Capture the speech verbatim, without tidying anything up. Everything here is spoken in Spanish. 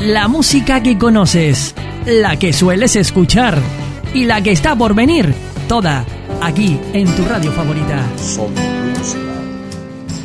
La música que conoces, la que sueles escuchar y la que está por venir, toda aquí en tu radio favorita. Son Blues Lab.